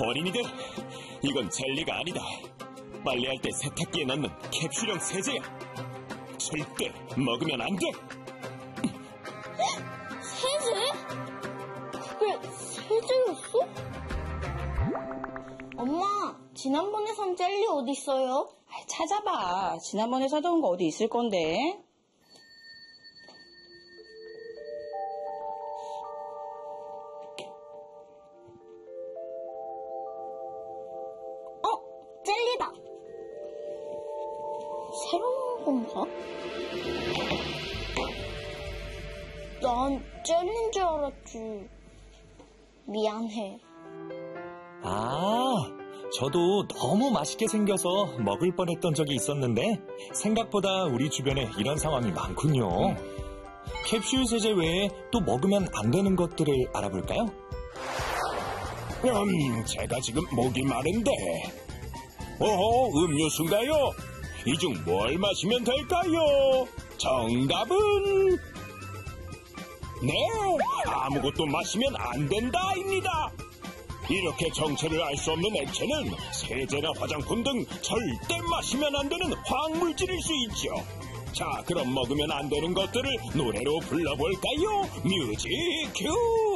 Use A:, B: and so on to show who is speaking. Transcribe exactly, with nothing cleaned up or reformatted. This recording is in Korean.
A: 어린이들, 이건 젤리가 아니다. 빨래할 때 세탁기에 넣는 캡슐형 세제야. 절대 먹으면 안 돼.
B: 세제? 그게 세제였어? 엄마, 지난번에 산 젤리 어디 있어요?
C: 찾아봐. 지난번에 사다 온 거 어디 있을 건데.
B: 어? 젤리다. 새로운 건가? 난 젤리인 줄 알았지. 미안해.
A: 아, 저도 너무 맛있게 생겨서 먹을 뻔했던 적이 있었는데 생각보다 우리 주변에 이런 상황이 많군요. 캡슐 세제 외에 또 먹으면 안 되는 것들을 알아볼까요? 음, 제가 지금 목이 마른데. 어허, 음료수인가요? 이 중 뭘 마시면 될까요? 정답은 네, 아무것도 마시면 안 된다입니다. 이렇게 정체를 알 수 없는 액체는 세제나 화장품 등 절대 마시면 안 되는 화학물질일 수 있죠. 자, 그럼 먹으면 안 되는 것들을 노래로 불러볼까요? 뮤직 큐!